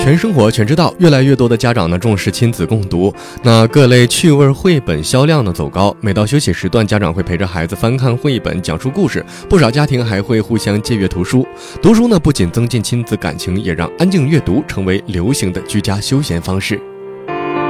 全生活全知道，越来越多的家长重视亲子共读，那各类趣味绘本销量走高。每到休息时段，家长会陪着孩子翻看绘本，讲述故事，不少家庭还会互相借阅图书。读书不仅增进亲子感情，也让安静阅读成为流行的居家休闲方式。